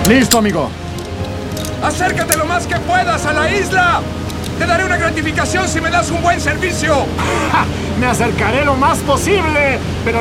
Listo, amigo. ¡Acércate lo más que puedas a la isla! ¡Te daré una gratificación si me das un buen servicio! ¡Ja! Me acercaré lo más posible, pero